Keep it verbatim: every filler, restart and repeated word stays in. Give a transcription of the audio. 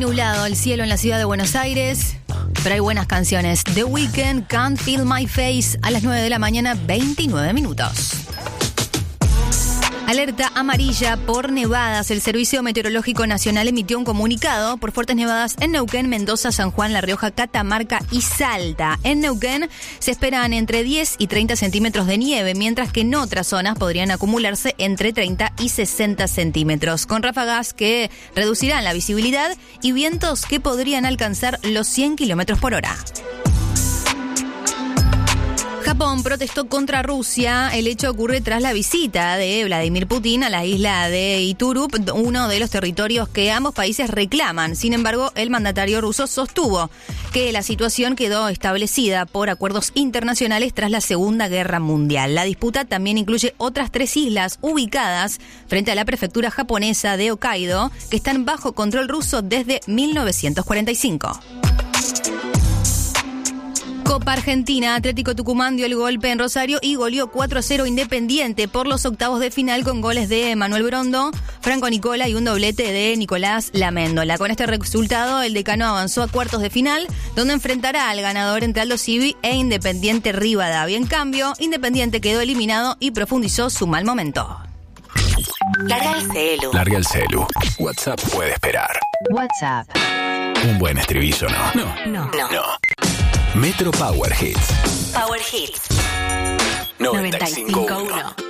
nublado el cielo en la ciudad de Buenos Aires, pero hay buenas canciones. The Weeknd, Can't Feel My Face, a las nueve de la mañana, veintinueve minutos. Alerta amarilla por nevadas. El Servicio Meteorológico Nacional emitió un comunicado por fuertes nevadas en Neuquén, Mendoza, San Juan, La Rioja, Catamarca y Salta. En Neuquén se esperan entre diez y treinta centímetros de nieve, mientras que en otras zonas podrían acumularse entre treinta y sesenta centímetros, con ráfagas que reducirán la visibilidad y vientos que podrían alcanzar los cien kilómetros por hora. Japón protestó contra Rusia. El hecho ocurre tras la visita de Vladimir Putin a la isla de Iturup, uno de los territorios que ambos países reclaman. Sin embargo, el mandatario ruso sostuvo que la situación quedó establecida por acuerdos internacionales tras la Segunda Guerra Mundial. La disputa también incluye otras tres islas ubicadas frente a la prefectura japonesa de Hokkaido, que están bajo control ruso desde mil novecientos cuarenta y cinco. Copa Argentina, Atlético Tucumán dio el golpe en Rosario y goleó cuatro a cero Independiente por los octavos de final con goles de Manuel Brondo, Franco Nicola y un doblete de Nicolás Laméndola. Con este resultado, el decano avanzó a cuartos de final, donde enfrentará al ganador entre Aldo Civi e Independiente Rivadavia. En cambio, Independiente quedó eliminado y profundizó su mal momento. Larga el celu. Larga el celu. WhatsApp puede esperar. WhatsApp. Un buen estribillo, ¿no? No. No. No. No. Metro Power Hits. Power Hits. noventa y cinco punto uno.